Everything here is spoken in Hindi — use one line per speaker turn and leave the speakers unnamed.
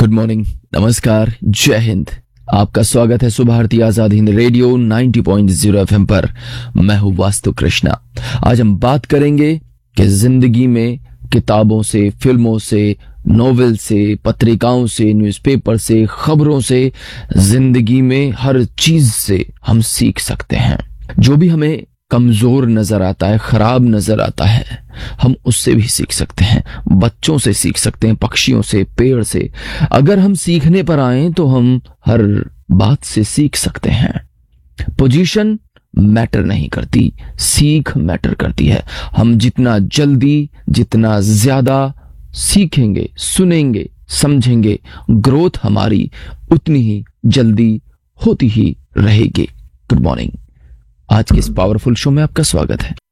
गुड मॉर्निंग, नमस्कार, जय हिंद। आपका स्वागत है सुबह भारती आजाद हिंद रेडियो 90.0 एफएम पर। मैं हूं वास्तु कृष्णा। आज हम बात करेंगे कि जिंदगी में किताबों से, फिल्मों से, नोवेल से, पत्रिकाओं से, न्यूज़पेपर से, खबरों से, जिंदगी में हर चीज से हम सीख सकते हैं। जो भी हमें कमजोर नजर आता है, खराब नजर आता है, हम उससे भी सीख सकते हैं। बच्चों से सीख सकते हैं, पक्षियों से, पेड़ से। अगर हम सीखने पर आए तो हम हर बात से सीख सकते हैं। पोजीशन मैटर नहीं करती, सीख मैटर करती है। हम जितना जल्दी, जितना ज्यादा सीखेंगे, सुनेंगे, समझेंगे, ग्रोथ हमारी उतनी ही जल्दी होती ही रहेगी। Good morning. आज के इस पावरफुल शो में आपका स्वागत है।